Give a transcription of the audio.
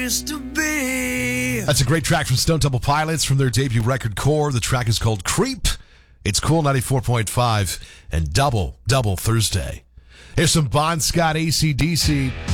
place to be. That's a great track from Stone Temple Pilots from their debut record Core. The track is called Creep. It's Cool 94.5 and Double Thursday. Here's some Bon Scott AC/DC.